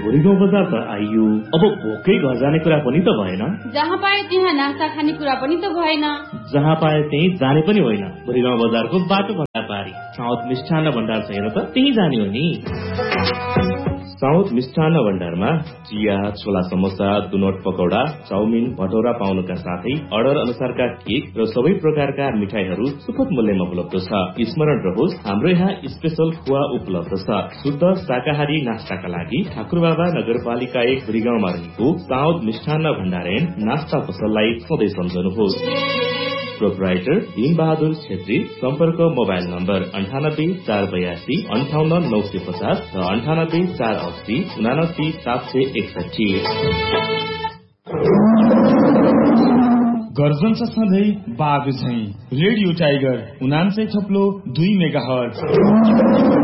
भुरीगाउँ बजार त आइयो, अब भोकै घर जाने कुरा पनि त भएन। जहाँ पाए त्यहाँ नास्ता खाने कुरा पनि त भएन। जहाँ पाए त्यही जाने पनि होइन। भुरीगाउँ बजारको बाटो भन्दा पारी साउथ मिष्ठान्न भण्डार छैन त त्यही जाने हो नि। साउथ मिष्ठान्न भण्डारमा चिया, छोला समोसा, दुनोट पकौडा, चाउमिन, भटौरा पाउनुका साथै अर्डर अनुसारका केक र सबै प्रकारका मिठाईहरू सुपथ मूल्यमा उपलब्ध छ। स्मरण रहोस्, हाम्रो यहाँ स्पेशल खुवा उपलब्ध छ। शुद्ध शाकाहारी नास्ताका लागि ठाकुरबाबा नगरपालिका 1 भुरीगाउँमा रहेको साउथ मिष्ठान्न भण्डार एन्ड नास्ता पसललाई सधैँ सम्झनुहोस्। प्रोपराइटर भीम बहादुर छेत्री। सम्पर्क मोबाइल नम्बर 9848258950 र 9848799761। गर्जन छ सधैँ बाघ झैं। Radio tiger 99.2 megahertz.